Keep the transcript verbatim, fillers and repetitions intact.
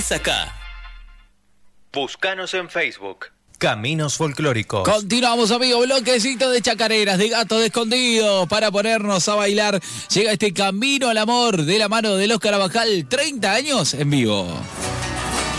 es acá. Búscanos en Facebook. Caminos Folclóricos. Continuamos, amigo. Bloquecito de chacareras, de gatos escondidos para ponernos a bailar. Llega este Camino al Amor de la mano de Los Carabajal. treinta años en vivo.